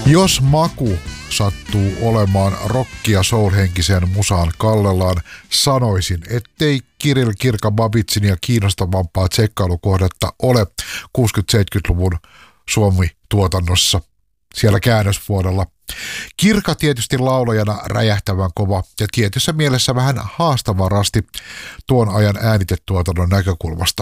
Jos maku sattuu olemaan rock- ja soul-henkiseen musaan kallellaan, sanoisin, ettei Kirill Kirka-Babitzinia kiinnostavampaa tsekkailukohdetta ole 60-70-luvun Suomi-tuotannossa siellä käännösvuodella. Kirka tietysti laulajana räjähtävän kova ja tietyssä mielessä vähän haastava rasti tuon ajan äänitetuotannon näkökulmasta.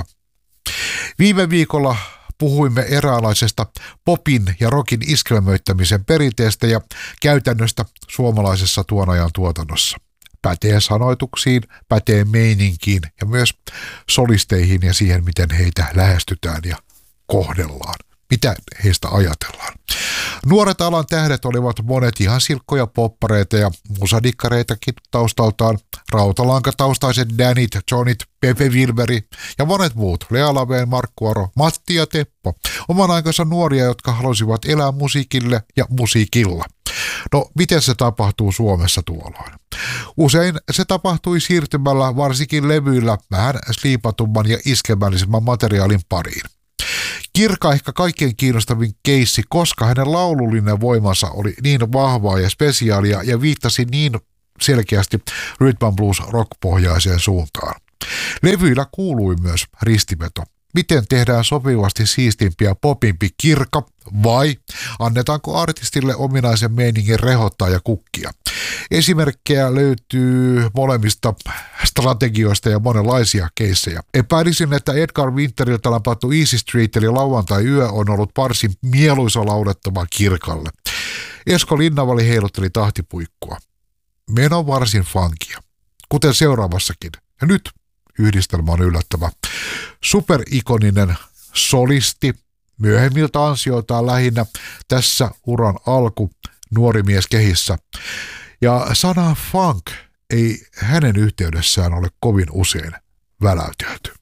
Viime viikolla puhuimme eräänlaisesta popin ja rockin iskelmöittämisen perinteestä ja käytännöstä suomalaisessa tuon ajan tuotannossa. Pätee sanoituksiin, pätee meininkiin ja myös solisteihin ja siihen, miten heitä lähestytään ja kohdellaan. Mitä heistä ajatellaan? Nuoret alan tähdet olivat monet ihan silkkoja poppareita ja musadikkareitakin taustaltaan. Rautalankataustaiset Danit, Johnit, Pepe Wilberi ja monet muut, Lea Laveen, Markku Aro, Matti ja Teppo. Oman aikansa nuoria, jotka halusivat elää musiikille ja musiikilla. No, miten se tapahtuu Suomessa tuolloin? Usein se tapahtui siirtymällä varsinkin levyillä vähän sliipatumman ja iskemällisemmän materiaalin pariin. Kirka ehkä kaikkein kiinnostavin keissi, koska hänen laulullinen voimansa oli niin vahvaa ja spesiaalia ja viittasi niin selkeästi rhythm and blues rock-pohjaiseen suuntaan. Levyillä kuului myös ristiveto. Miten tehdään sopivasti siistimpi ja popimpi Kirka vai annetaanko artistille ominaisen meiningin rehottaa ja kukkia? Esimerkkejä löytyy molemmista strategioista ja monenlaisia keissejä. Epäilisin, että Edgar Winteriltä napattu Easy Street eli Lauantai-yö on ollut varsin mieluisa laulettava Kirkalle. Esko Linnavali heilutteli tahtipuikkua. Meno varsin funkia, kuten seuraavassakin. Ja nyt yhdistelmä on yllättävä. Superikoninen solisti, myöhemmiltä ansioiltaan lähinnä tässä uran alku, nuori mies kehissä. Ja sana funk ei hänen yhteydessään ole kovin usein väläytelty.